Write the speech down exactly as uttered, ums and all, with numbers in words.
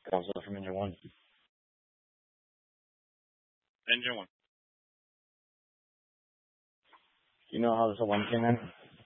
Also from Engine One. Engine One. Do you know how this one came in?